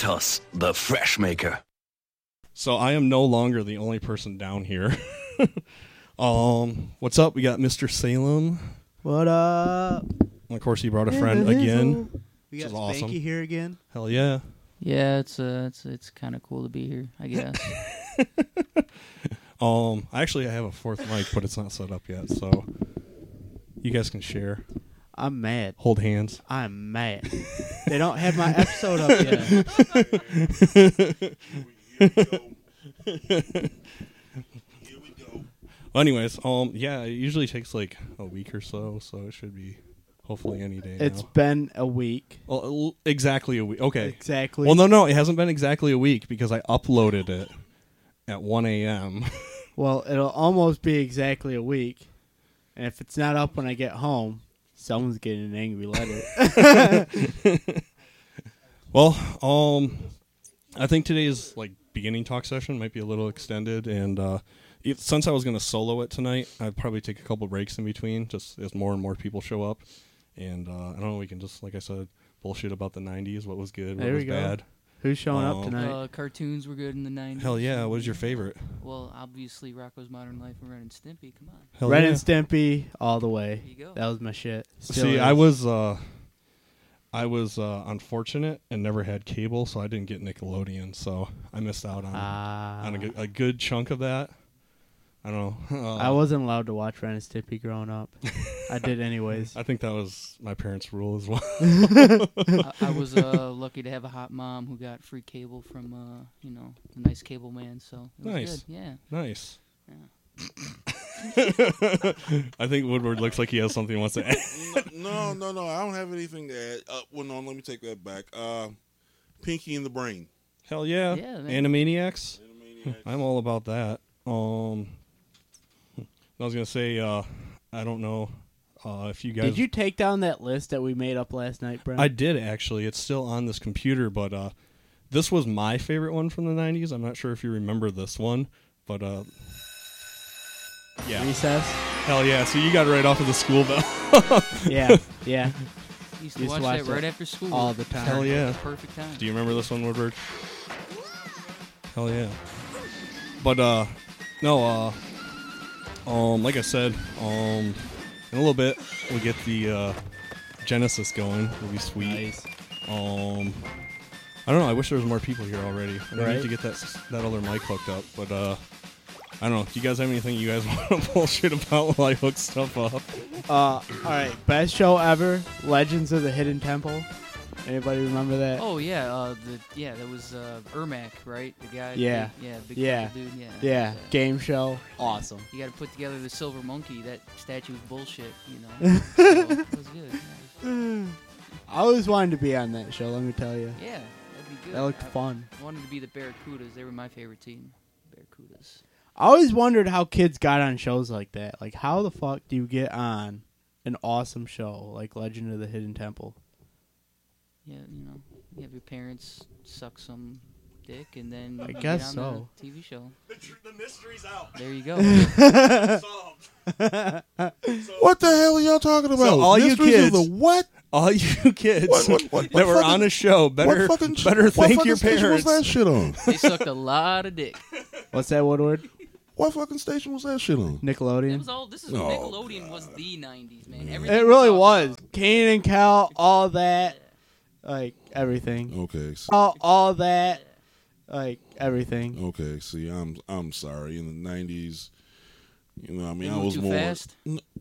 Mentos, the fresh maker. So I am no longer the only person down here. What's up? We got Mr. Salem. What up? And of course, he brought a friend again. We got Which is Spanky awesome. here again. Hell yeah. Yeah, it's kind of cool to be here, I guess. Actually, I have a fourth mic, but it's not set up yet, so you guys can share. I'm mad. Hold hands. I'm mad. They don't have my episode up yet. Here we go. Well, anyways, yeah, it usually takes like a week or so it should be hopefully any day It's now. been a week. Well, exactly a week. Okay. Exactly. Well, no, it hasn't been exactly a week because I uploaded it at 1 a.m. Well, it'll almost be exactly a week. And if it's not up when I get home, someone's getting an angry letter. Well, I think today's like beginning talk session might be a little extended, and since I was going to solo it tonight, I'd probably take a couple breaks in between, just as more and more people show up. And I don't know, we can just, like I said, bullshit about the 90s, what was good, what There was we go. bad. Who's showing up tonight? Cartoons were good in the 90s. Hell yeah, what is your favorite? Well, obviously, Rocko's Modern Life and Ren and Stimpy. Come on. Hell Ren yeah. and Stimpy all the way. There you go. That was my shit. Still See, is. I was unfortunate and never had cable, so I didn't get Nickelodeon, so I missed out on a good chunk of that. I don't know. I wasn't allowed to watch Ren and Stimpy growing up. I did anyways. I think that was my parents' rule as well. I was lucky to have a hot mom who got free cable from, a nice cable man, so it was Nice. good. Yeah. Nice. Yeah. I think Woodward looks like he has something he wants to add. No, I don't have anything to add. Well, no, let me take that back. Pinky and the Brain. Hell yeah. Yeah, man. Animaniacs. Animaniacs. I'm all about that. I was going to say, I don't know if you guys... Did you take down that list that we made up last night, Brent? I did, actually. It's still on this computer, but this was my favorite one from the 90s. I'm not sure if you remember this one, but yeah. Recess? Hell yeah. So you got it right off of the school bell. Yeah. Used to watch that right after school. all the time. Hell yeah. Perfect time. Do you remember this one, Woodward? Hell yeah. But, no, like I said, in a little bit, we'll get the Genesis going. It'll be sweet. Nice. I don't know. I wish there was more people here already. I Right. need to get that other mic hooked up. But I don't know. Do you guys have anything you guys want to bullshit about while I hook stuff up? All right. Best show ever, Legends of the Hidden Temple. Anybody remember that? Oh, yeah. That was Ermac, right? The guy. Yeah. Big Yeah. dude. Yeah. Yeah. Game show. Awesome. You got to put together the silver monkey. That statue was bullshit, So, it was good. I always wanted to be on that show, let me tell you. Yeah, that'd be good. That looked fun. I wanted to be the Barracudas. They were my favorite team. Barracudas. I always wondered how kids got on shows like that. Like, how the fuck do you get on an awesome show like Legend of the Hidden Temple? Yeah, you have your parents suck some dick, and then I you guess get on so. the TV show. The mystery's out. There you go. What the hell are y'all talking about? all you Mysteries kids- of the what? All you kids What that were fucking- on a show better what fucking thank what your fucking station parents. was that shit on? They sucked a lot of dick. What's that, Woodward? What fucking station was that shit on? Nickelodeon? This is Oh, Nickelodeon was the '90s, man. It Everything really talking was. about- Kane and Kel, all that. Like, everything. Okay, All that. Like, everything. okay. See, I'm sorry. In the '90s, I They I moved was too more. fast?